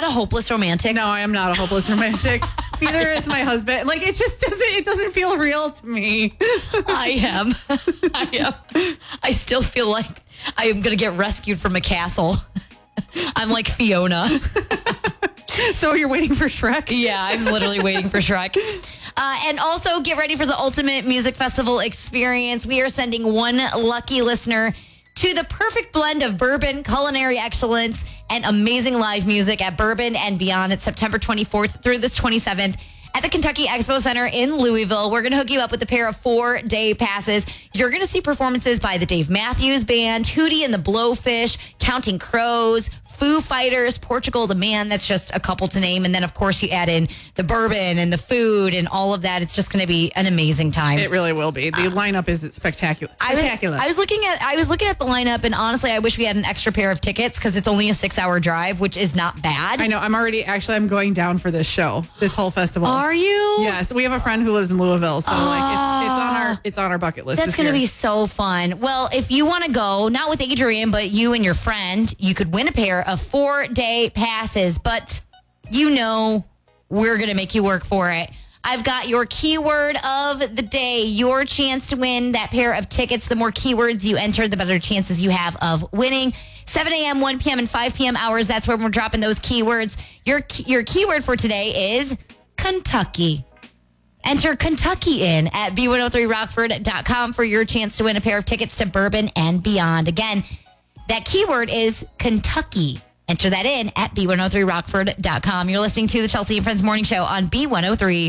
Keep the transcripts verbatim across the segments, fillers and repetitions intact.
a hopeless romantic? No, I am not a hopeless romantic. Neither is my husband. Like, it just doesn't, it doesn't feel real to me. I am. I am. I still feel like I am going to get rescued from a castle. I'm like Fiona. So you're waiting for Shrek? Yeah, I'm literally waiting for Shrek. Uh, and also get ready for the Ultimate Music Festival experience. We are sending one lucky listener to the perfect blend of bourbon, culinary excellence, and amazing live music at Bourbon and Beyond. It's September twenty-fourth through this twenty-seventh at the Kentucky Expo Center in Louisville. We're going to hook you up with a pair of four-day passes. You're going to see performances by the Dave Matthews Band, Hootie and the Blowfish, Counting Crows, Foo Fighters, Portugal the Man. That's just a couple to name. And then, of course, you add in the bourbon and the food and all of that. It's just going to be an amazing time. It really will be. The lineup is spectacular. Spectacular. I was, I was looking at I was looking at the lineup, and honestly, I wish we had an extra pair of tickets because it's only a six-hour drive, which is not bad. I know. I'm already actually. I'm going down for this show, this whole festival. Are you? Yes. We have a friend who lives in Louisville, so like it's it's on our it's on our bucket list. That's going to be so fun. Well, if you want to go, not with Adrian, but you and your friend, you could win a pair of four-day passes. But you know, we're going to make you work for it. I've got your keyword of the day, your chance to win that pair of tickets. The more keywords you enter, the better chances you have of winning. seven a.m., one p.m., and five p.m. hours, that's where we're dropping those keywords. Your your keyword for today is Kentucky. Enter Kentucky in at B one oh three rockford dot com for your chance to win a pair of tickets to Bourbon and Beyond. Again, that keyword is Kentucky. Enter that in at B one oh three rockford dot com. You're listening to the Chelsea and Friends Morning Show on B one oh three.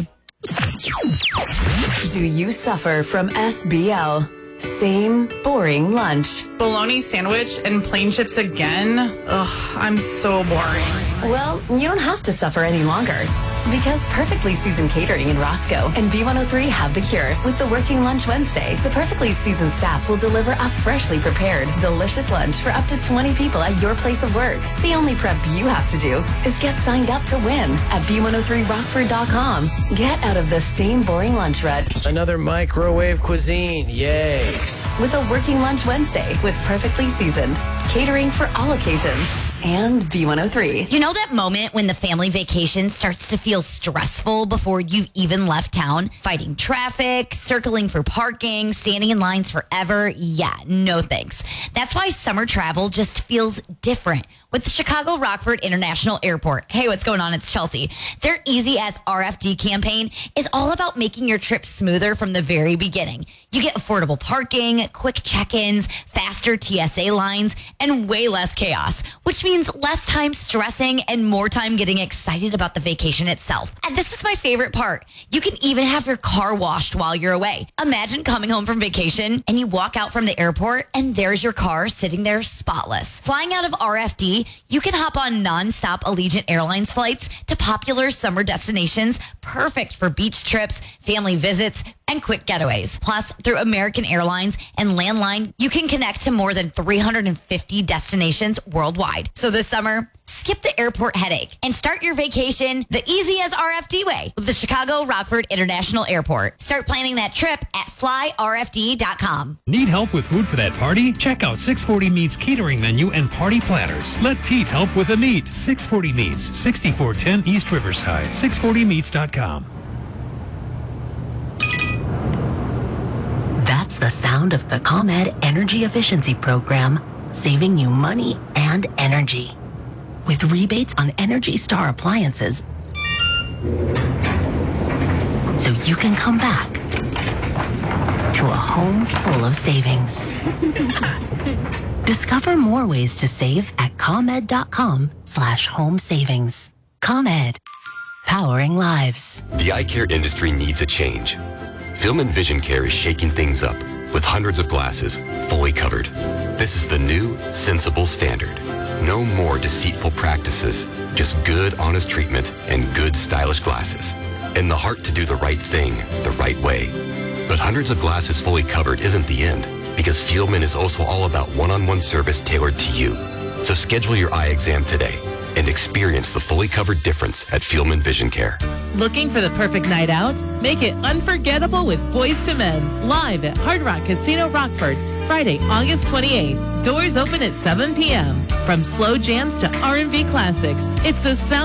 Do you suffer from S B L? Same boring lunch. Bologna sandwich and plain chips again? Ugh, I'm so boring. Well, you don't have to suffer any longer. Because Perfectly Seasoned Catering in Roscoe and B one oh three have the cure with the Working Lunch Wednesday. The Perfectly Seasoned staff will deliver a freshly prepared, delicious lunch for up to twenty people at your place of work. The only prep you have to do is get signed up to win at B one oh three rockford dot com. Get out of the same boring lunch rut. Another microwave cuisine. Yay. With a Working Lunch Wednesday with Perfectly Seasoned. Catering for all occasions. And B one oh three. You know that moment when the family vacation starts to feel stressful before you've even left town? Fighting traffic, circling for parking, standing in lines forever? Yeah, no thanks. That's why summer travel just feels different with the Chicago Rockford International Airport. Hey, what's going on? It's Chelsea. Their Easy as R F D campaign is all about making your trip smoother from the very beginning. You get affordable parking, quick check-ins, faster T S A lines, and way less chaos, which means less time stressing and more time getting excited about the vacation itself. And this is my favorite part. You can even have your car washed while you're away. Imagine coming home from vacation and you walk out from the airport and there's your car sitting there spotless. Flying out of R F D, you can hop on nonstop Allegiant Airlines flights to popular summer destinations, perfect for beach trips, family visits, and quick getaways. Plus, through American Airlines and Landline, you can connect to more than three hundred fifty destinations worldwide. So this summer, skip the airport headache and start your vacation the easy as R F D way with the Chicago Rockford International Airport. Start planning that trip at fly R F D dot com. Need help with food for that party? Check out six forty Meats catering menu and party platters. Let Pete help with the meat. six forty Meats, sixty-four ten East Riverside, six forty meats dot com. That's the sound of the ComEd Energy Efficiency Program, saving you money and energy. With rebates on Energy Star appliances, so you can come back to a home full of savings. Discover more ways to save at ComEd.com slash home savings. ComEd, powering lives. The eye care industry needs a change. Film and Vision Care is shaking things up with hundreds of glasses fully covered. This is the new, sensible standard. No more deceitful practices, just good, honest treatment and good, stylish glasses. And the heart to do the right thing the right way. But hundreds of glasses fully covered isn't the end, because Fieldman is also all about one-on-one service tailored to you. So schedule your eye exam today and experience the fully covered difference at Fieldman Vision Care. Looking for the perfect night out? Make it unforgettable with Boys to Men, live at Hard Rock Casino Rockford, Friday, August twenty-eighth. Doors open at seven p.m. From slow jams to R and B classics, it's the sound